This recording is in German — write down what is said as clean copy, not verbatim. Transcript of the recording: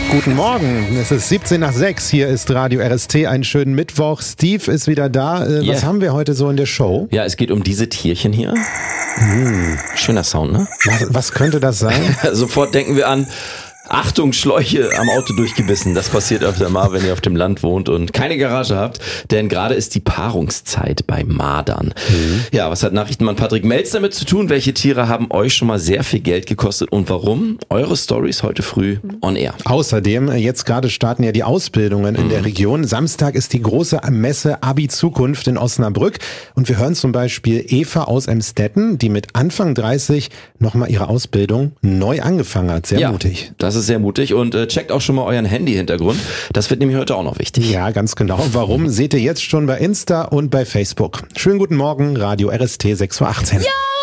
Guten Morgen, es ist 17 nach 6, hier ist Radio RST, einen schönen Mittwoch. Steve ist wieder da. Was haben wir heute so in der Show? Ja, es geht um diese Tierchen hier. Schöner Sound, ne? Was könnte das sein? Sofort denken wir an, Achtung, Schläuche am Auto durchgebissen. Das passiert öfter mal, wenn ihr auf dem Land wohnt und keine Garage habt. Denn gerade ist die Paarungszeit bei Mardern. Ja, was hat Nachrichtenmann Patrick Melz damit zu tun? Welche Tiere haben euch schon mal sehr viel Geld gekostet und warum? Eure Storys heute früh on air. Außerdem, jetzt gerade starten ja die Ausbildungen in der Region. Samstag ist die große Messe Abi Zukunft in Osnabrück. Und wir hören zum Beispiel Eva aus Emstetten, die mit Anfang 30 nochmal ihre Ausbildung neu angefangen hat. Sehr mutig. Das ist sehr mutig und checkt auch schon mal euren Handy-Hintergrund. Das wird nämlich heute auch noch wichtig. Ja, ganz genau. Warum, seht ihr jetzt schon bei Insta und bei Facebook. Schönen guten Morgen, Radio RST 6:18 Uhr. Ja!